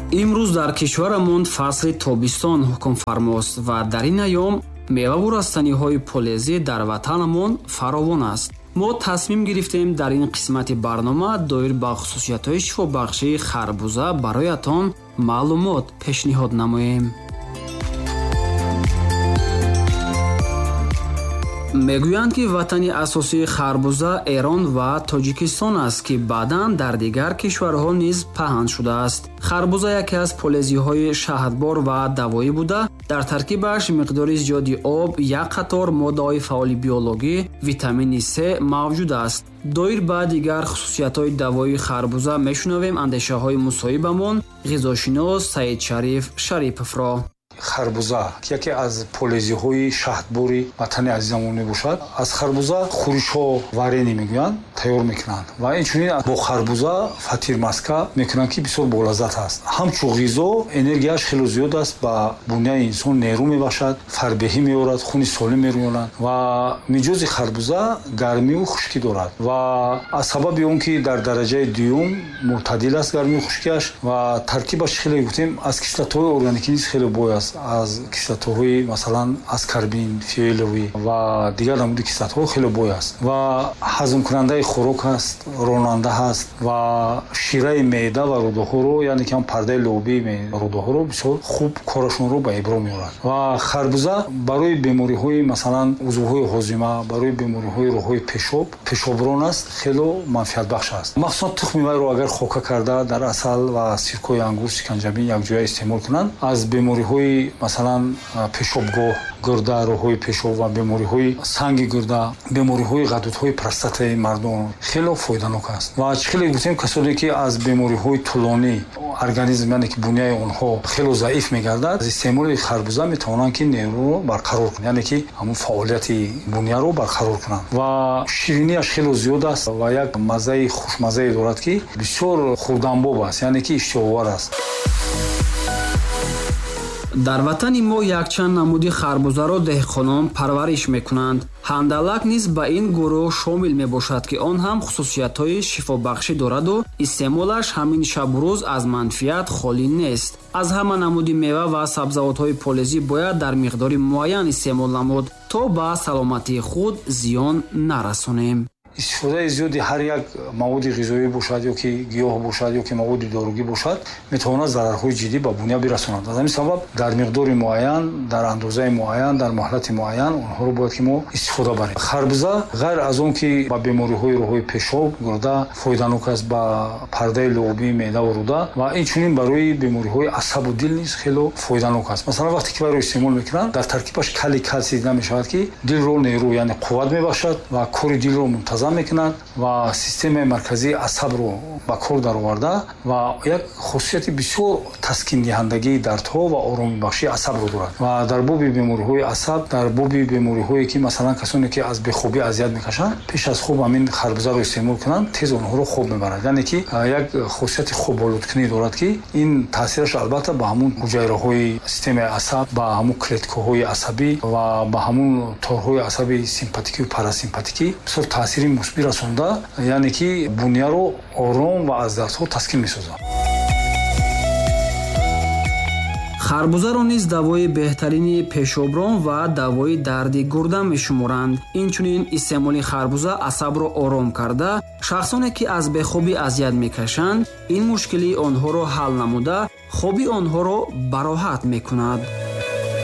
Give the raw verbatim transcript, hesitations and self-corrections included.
имрӯз дар кишварамон фасли тобистон ҳукм фармост ва дар ин айём меваву растаниҳои полезӣ дар ватанамон фаровон аст. мо тасмим гирифтем дар ин қисмати барнома доир ба хусусиятҳои шифобахшии харбуза бароятон маълумот пешниҳод намоем. мегӯянд ки ватани асосии харбуза Эрон ва Тоҷикистон аст, ки баъдан дар дигар кишварҳо низ паҳн шудааст. харбуза яке аз полезиҳои шаҳдбор ва давоӣ буда, дар таркибаш миқдори зиёди об, як қатор моддаҳои фаъоли биологӣ, витамини С мавҷуд аст. доир ба дигар хусусиятҳои давоии харбуза мешунавем андешаҳои мусоибамон ғизошинос Саидшариф Шариповро. харбуза яке аз полезиҳои шаҳдбори ватани азизамон мебошад. аз харбуза хӯришҳо варени мегӯянд тайёр мекунанд ва инчунин бо харбуза фатирмаска мекунанд, ки бисёр болаззат аст. ҳамчун ғизо энергияш хеле зиёд аст, ба буняи инсон нерӯ мебахшад, фарбеҳӣ меорад, хуни солим мерӯёнад ва миҷози харбуза гармиву хушкӣ дорад ва аз сабаби он ки дар дараҷаи дуюм мӯътадил аст гармиву хушкиаш ва таркибаш хеле гуфтем аз кислотаҳои органикӣ низ хеле бой аст, аз кислотаҳои масалан аскарбин, фиоловӣ ва дигар намуди кислотаҳо хеле бой аст ва ҳазмкунандаи хӯрок аст, ронанда ҳаст ва шираи меъда ва рӯдаҳоро, яъне ки ҳам пардаи лобии рӯдаҳоро бисёр хуб корашонро ба ибро меорад ва харбуза барои бемориҳои масалан узвҳои ҳозима, барои бемориҳои роҳҳои пешоб, пешоброн аст, хеле манфиатбахш аст. махсусан тухми вайро агар хока карда дар асал ва сиркои ангур, сиканҷабин якҷоя истеъмол кунанд, аз бемориҳои масалан пешобгоҳ, гурда, роҳҳои пешоб ва бемориҳои санги гурда, бемориҳои ғадудҳои простатаи мардон хеле фоиданок аст ва чӣ хеле гуфтем касоне ки аз бемориҳои тӯлонӣ организм, яъне ки буняи онҳо хеле заиф мегардад, аз истеъмоли харбуза метавонанд ки нерӯро барқарор кунанд, яъне ки ҳамун фаъолияти буняро барқарор кунанд ва шириниаш хеле зиёд аст ва як маззаи хушмаззае дорад, ки бисёр хурданбоб аст, яъне ки иштиҳовар аст. дар ватани мо якчанд намуди харбузаро деҳқонон парвариш мекунанд. ҳандалак низ ба ин гурӯҳ шомил мебошад, ки он ҳам хусусиятҳои шифобахшӣ дораду истеъмолаш ҳамин шабрӯз аз манфиат холӣ нест. аз ҳама намуди мева ва сабзавотҳои полезӣ бояд дар миқдори муайян истеъмол намуд, то ба саломатии худ зиён нарасонем. истифодаи зиёди ҳар як маводи ғизоӣ бошад, ё ки гиёҳ бошад, ё ки маводи доругӣ бошад, метавонад зарарҳои ҷиддӣ ба буня бирасонад. аз ҳамин сабаб дар миқдори муайян, дар андозаи муайян, дар моҳлати муайян онҳоро бояд ки мо истифода барем. харбуза ғайр аз он ки ба бемориҳои роҳҳои пешоб, гурда фоиданок аст, ба пардаи луобии меъдаву рӯда ва инчунин барои бемориҳои асабу дил низ хеле фоиданок аст. масалан вақте ки вайро истеъмол мекунанд, дар таркибаш кали калсий дида мешавад, ки дилро нерӯ, яъне қувват мебахшад ва кори дилро мунтазам мекунад ва системаи марказии асабро ба кор дароварда ва як хусусияти бисёр таскиндиҳандагии дардҳо ва оромибахшии асабро дорад ва дар боби бемориҳои асаб, дар боби бемориҳое ки масалан касоне ки аз бехобӣ азият мекашанд, пеш аз хоб ҳамин харбузаро истеъмол кунанд, тез онҳоро хоб мебарад, яъне ки як хусусияти хоболудкунӣ дорад, ки ин таъсираш албатта ба ҳамун ҳуҷайраҳои системаи асаб, ба ҳамун клеткаҳои асабӣ ва ба ҳамун торҳои асаби симпатикию парасимпатикӣ бисёр таъсири мусбӣ расонда, яъне ки буняро ором ва аз дардҳо таскин месозад. харбузаро низ давои беҳтарини пешоброн ва давои дарди гурда мешуморанд. инчунин истеъмоли харбуза асабро ором карда, шахсоне ки аз бехобӣ азият мекашанд, ин мушкилии онҳоро ҳал намуда, хоби онҳоро бароҳат мекунад.